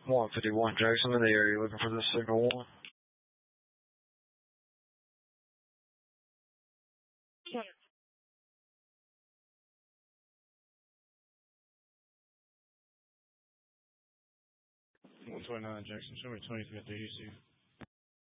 151 Jackson in the area, looking for this signal 1. Okay. 129 Jackson, show me 25th ADC.